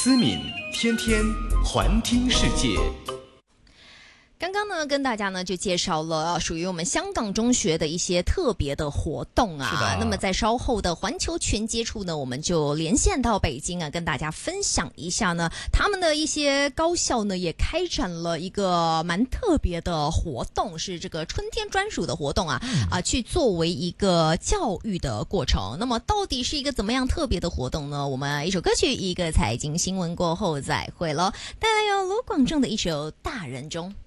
思敏天天环听世界。 刚刚呢，跟大家呢就介绍了属于我们香港中学的一些特别的活动啊。那么在稍后的环球全接触呢，我们就连线到北京啊，跟大家分享一下呢，他们的一些高校呢也开展了一个蛮特别的活动，是这个春天专属的活动啊，去作为一个教育的过程。那么到底是一个怎么样特别的活动呢？我们一首歌曲，一个财经新闻过后再会咯，带来由卢广仲的一首《大人中》。